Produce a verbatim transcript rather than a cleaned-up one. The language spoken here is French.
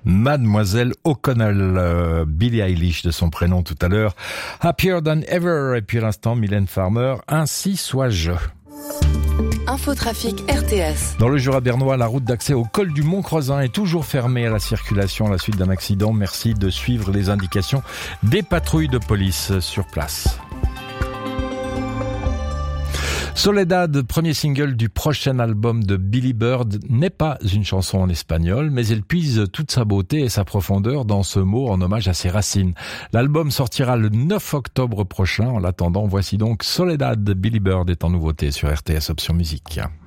Mademoiselle O'Connell, euh, Billie Eilish de son prénom tout à l'heure, Happier Than Ever, et puis à l'instant Mylène Farmer, Ainsi sois-je. Infotrafic R T S. Dans le Jura bernois, la route d'accès au col du Mont-Creusin est toujours fermée à la circulation à la suite d'un accident. Merci de suivre les indications des patrouilles de police sur place. Soledad, premier single du prochain album de Billy Bird, n'est pas une chanson en espagnol, mais elle puise toute sa beauté et sa profondeur dans ce mot en hommage à ses racines. L'album sortira le neuf octobre prochain. En l'attendant, voici donc Soledad. Billy Bird est en nouveauté sur R T S Option Musique.